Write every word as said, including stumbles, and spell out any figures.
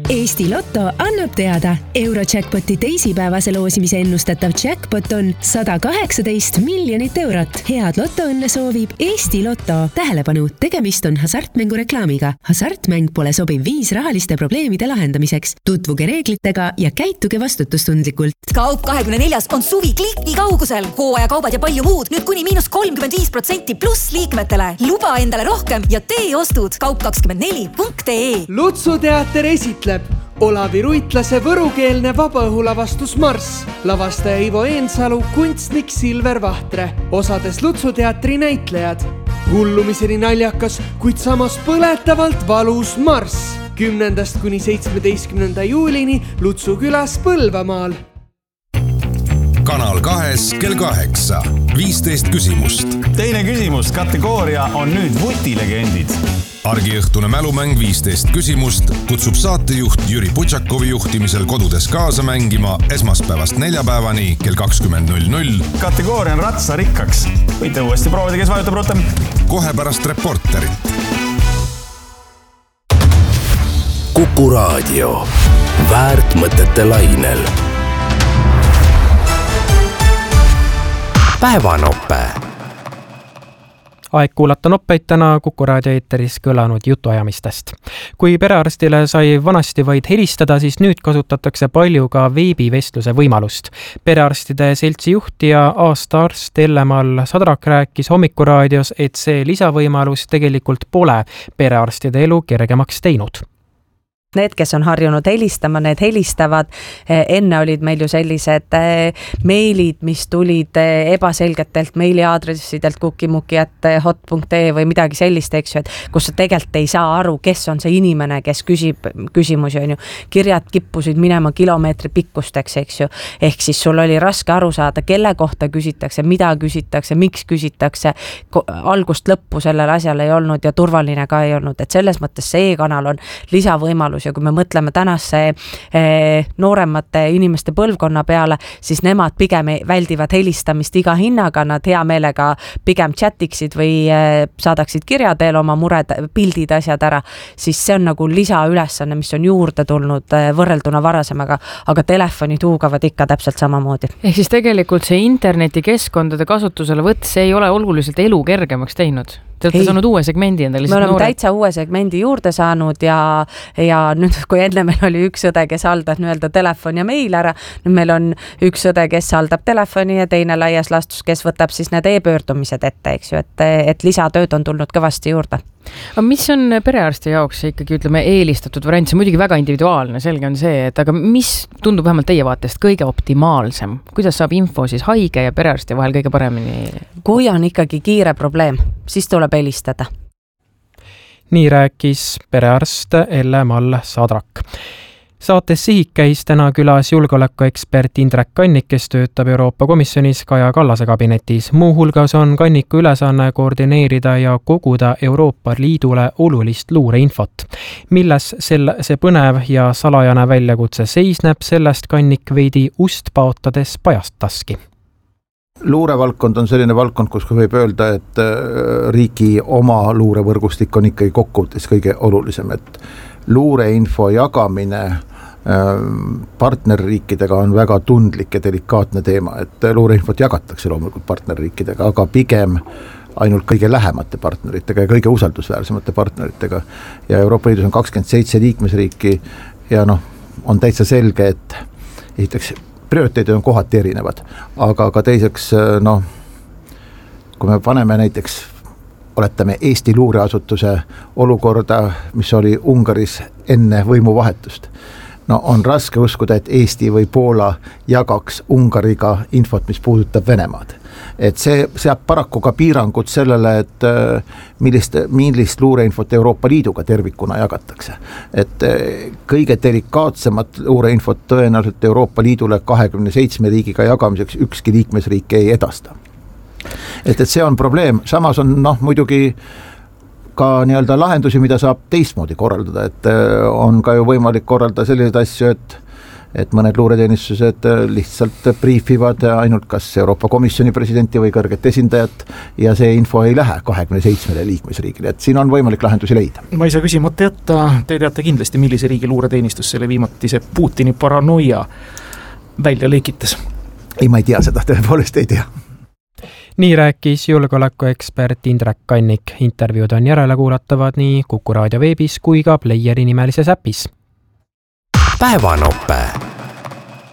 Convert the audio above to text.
Eesti Lotto annab teada, Eurojackpoti teisipäevase loosimise ennustatav jackpot on sada kaheksateist miljonit eurot. Head lotoõnne soovib Eesti Lotto. Tähelepanu, tegemist on hasartmängureklaamiga. Hasartmäng pole sobiv viis rahaliste probleemide lahendamiseks. Tutvuge reeglitega ja käituge vastutustundlikult. Kaup kahekümne neljas on suvi kliki kaugusel. Hooaja kaubad ja palju muud. Nüüd kuni miinus kolmkümmend viis protsenti pluss liikmetele. Luba endale rohkem ja tee ostud. kaup kakskümmend neli punkt ee. Lutsu teater esitleb Olavi Ruitlase võrukeelne vabaõhulavastus Marss. Lavastaja Ivo Eensalu, kunstnik Silver Vahtre. Osades Lutsu teatri näitlejad. Hullumiseni naljakas, kuid samas põletavalt valus Marss. Kümnendast kuni seitsmeteistkümnenda juulini Lutsu külas Põlvamaal. Kanal kahes kell kaheksa. viisteist küsimust. Teine küsimus kategooria on nüüd vutilegendid. Argiõhtune mälumäng viisteist küsimust kutsub saatejuht Jüri Putšakovi juhtimisel kodudes kaasa mängima esmaspäevast neljapäevani kell kakskümmend null null. Kategooria on ratsarikkaks. Võite uuesti proovida, kes vajutab rutem. Kohe pärast reporterit. Kuku Raadio. Väärt mõtete lainel. Päevanoppe. Aeg kuulata noppeid täna Kuku Raadio eeteris kõlanud jutuajamistest. Kui perearstile sai vanasti vaid helistada, siis nüüd kasutatakse palju ka veebivestluse võimalust. Perearstide seltsi juhtija aastaarst Elle-Mall Sadrak rääkis Hommikuraadios, et see lisavõimalus tegelikult pole perearstide elu kergemaks teinud. Need, kes on harjunud helistama, need helistavad. Enne olid meil ju sellised meilid, mis tulid ebaselgetelt meiliaadressidelt kukimuki at hot punkt ee või midagi sellist, eks ju, et kus sa tegelikult ei saa aru, kes on see inimene, kes küsib küsimusi, on ju. Kirjad kippusid minema kilomeetri pikkusteks, eks ju. Ehk siis sul oli raske aru saada, kelle kohta küsitakse, mida küsitakse, miks küsitakse. Algust lõppu sellel asjal ei olnud ja turvaline ka ei olnud. Et selles mõttes see kanal on lisavõimalus. Ja kui me mõtleme tänase eh, nooremate inimeste põlvkonna peale, siis nemad pigem väldivad helistamist iga hinnaga, nad hea meelega pigem chatiksid või eh, saadaksid kirja teel oma mured, pildid, asjad ära, siis see on nagu lisaülesanne, mis on juurde tulnud eh, võrrelduna varasemaga, aga telefonid huugavad ikka täpselt samamoodi. Ehk siis tegelikult see internetikeskkondade kasutusele võtt, see ei ole oluliselt elu kergemaks teinud. Te olete saanud uue segmendi endale. Me oleme noored. Täitsa uue segmendi juurde saanud ja, ja nüüd, kui enne meil oli üks õde, kes haldab nii-öelda telefon ja meil ära, nüüd meil on üks õde, kes haldab telefoni ja teine laias lastus, kes võtab siis need e-pöördumised ette, eks ju, et, et lisatööd on tulnud kõvasti juurde. Aga mis on perearsti jaoks ikkagi, ütleme, eelistatud variant? See on muidugi väga individuaalne, selge on see, et aga mis tundub vähemalt teie vaatest kõige optimaalsem? Kuidas saab info siis haige ja perearsti vahel kõige paremini? Kui on ikkagi kiire probleem, siis tuleb helistada. Nii rääkis perearst Elle-Mall Sadrak. Saates Sihik käis täna külas julgeolekuekspert Indrek Kannik, kes töötab Euroopa Komisjonis Kaja Kallase kabinetis. Muu hulgas on Kanniku ülesanne koordineerida ja koguda Euroopa Liidule olulist luureinfot. Milles sel, see põnev ja salajane väljakutse seisneb, sellest Kannik veidi ust paotades pajastaski. Luurevaldkond on selline valdkond, kus võib öelda, et riigi oma luurevõrgustik on ikkagi kokkuvõttes kõige olulisem, et luureinfo jagamine partnerriikidega on väga tundlik ja delikaatne teema, et luureinfot jagatakse loomulikult partnerriikidega, aga pigem ainult kõige lähemate partneritega ja kõige usaldusväärsemate partneritega. Ja Euroopa Liidus on kakskümmend seitse liikmesriiki ja noh, on täitsa selge, et esiteks prioriteedid on kohati erinevad, aga ka teiseks, noh, kui me paneme näiteks oletame Eesti luureasutuse olukorda, mis oli Ungaris enne võimuvahetust. No on raske uskuda, et Eesti või Poola jagaks Ungariga infot, mis puudutab Venemaad. Et see seab paraku ka piirangud sellele, et millist, millist luureinfot Euroopa Liiduga tervikuna jagatakse. Et kõige delikaatsemat luureinfot tõenäoliselt Euroopa Liidule kahekümne seitsme riigiga jagamiseks ükski liikmesriik ei edasta. Et, et see on probleem, samas on noh, muidugi ka nii-öelda lahendusi, mida saab teistmoodi korraldada, et on ka ju võimalik korraldada selliseid asju, et et mõned luureteenistused lihtsalt briifivad ainult kas Euroopa Komisjoni presidenti või kõrget esindajat ja see info ei lähe kahekümne seitsmele liikmesriigile, et siin on võimalik lahendusi leida. Ma ei saa küsimata jätta, te teate kindlasti, millise riigi luureteenistus selle viimati see Putini paranoia välja lekitas. Ei, ma ei tea seda, tõepoolest ei tea. Nii rääkis julgeolekuekspert Indrek Kannik. Intervjuud on järele kuulatavad nii Kuku raadio veebis kui ka Playeri nimelises äpis. Päevanope.